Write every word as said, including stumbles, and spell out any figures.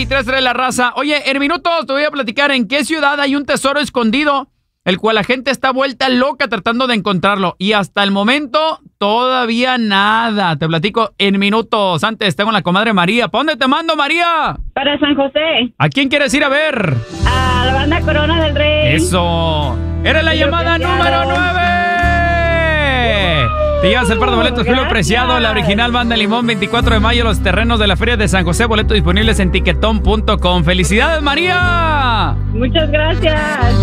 veintitrés tres la raza. Oye, en minutos te voy a platicar en qué ciudad hay un tesoro escondido, el cual la gente está vuelta loca tratando de encontrarlo. Y hasta el momento, todavía nada. Te platico en minutos. Antes tengo la comadre María. ¿Para dónde te mando, María? Para San José. ¿A quién quieres ir a ver? A la banda Corona del Rey. Eso. Era la Julio llamada Preciado. número nueve. Te llevas el par de boletos, Julio Preciado, la original banda Limón, veinticuatro de mayo, los terrenos de la Feria de San José, boletos disponibles en tiquetón punto com. ¡Felicidades, María! Muchas gracias.